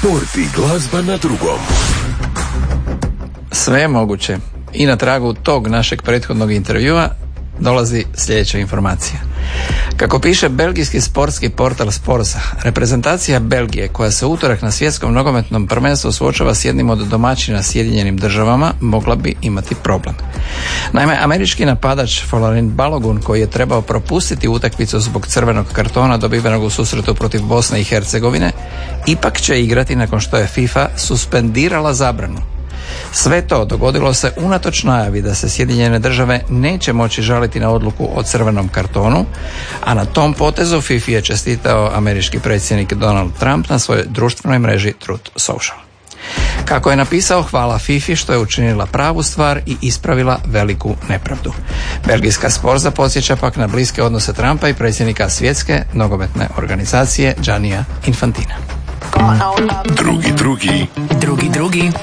Sport i glazba na drugom. Sve je moguće. I na tragu tog našeg prethodnog intervjua dolazi sljedeća informacija. Kako piše belgijski sportski portal Sporza, reprezentacija Belgije, koja se u utorak na svjetskom nogometnom prvenstvu suočava s jednim od domaćina Sjedinjenim Državama, mogla bi imati problem. Naime, američki napadač Folarin Balogun, koji je trebao propustiti utakmicu zbog crvenog kartona dobivenog u susretu protiv Bosne i Hercegovine, ipak će igrati nakon što je FIFA suspendirala zabranu. Sve to dogodilo se unatoč najavi da se Sjedinjene Države neće moći žaliti na odluku o crvenom kartonu, a na tom potezu FIFA je čestitao američki predsjednik Donald Trump na svojoj društvenoj mreži Truth Social. Kako je napisao, hvala FIFA što je učinila pravu stvar i ispravila veliku nepravdu. Belgijska Sporza podsjeća pak na bliske odnose Trumpa i predsjednika svjetske nogometne organizacije Giannija Infantina. Drugi.